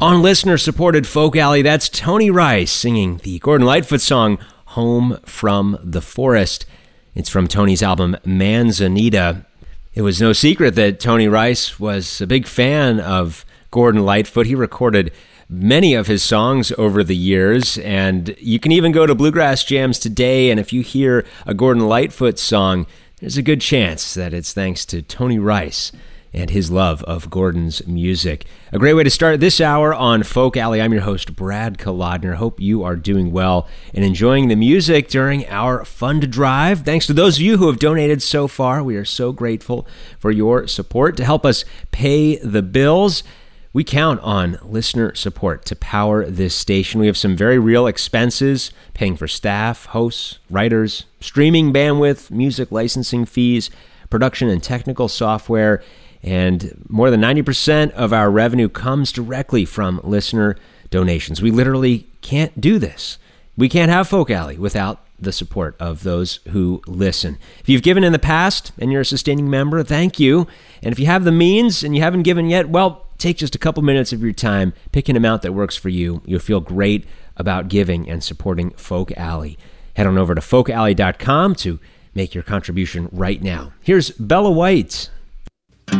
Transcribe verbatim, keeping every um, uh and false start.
On listener-supported Folk Alley, that's Tony Rice singing the Gordon Lightfoot song, Home from the Forest. It's from Tony's album, Manzanita. It was no secret that Tony Rice was a big fan of Gordon Lightfoot. He recorded many of his songs over the years, and you can even go to Bluegrass Jams today, and if you hear a Gordon Lightfoot song, there's a good chance that it's thanks to Tony Rice and his love of Gordon's music. A great way to start this hour on Folk Alley. I'm your host, Brad Kolodner. Hope you are doing well and enjoying the music during our Fund Drive. Thanks to those of you who have donated so far. We are so grateful for your support to help us pay the bills. We count on listener support to power this station. We have some very real expenses, paying for staff, hosts, writers, streaming bandwidth, music licensing fees, production and technical software, and more than ninety percent of our revenue comes directly from listener donations. We literally can't do this. We can't have Folk Alley without the support of those who listen. If you've given in the past and you're a sustaining member, thank you. And if you have the means and you haven't given yet, well, take just a couple minutes of your time, pick an amount that works for you. You'll feel great about giving and supporting Folk Alley. Head on over to folk alley dot com to make your contribution right now. Here's Bella White.